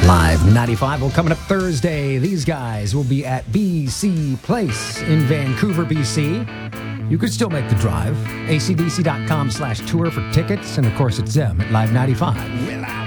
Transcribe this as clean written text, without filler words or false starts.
Live 95. Well, coming up Thursday, these guys will be at BC Place in Vancouver, BC. You could still make the drive. acdc.com/tour for tickets. And, of course, it's them at Live 95.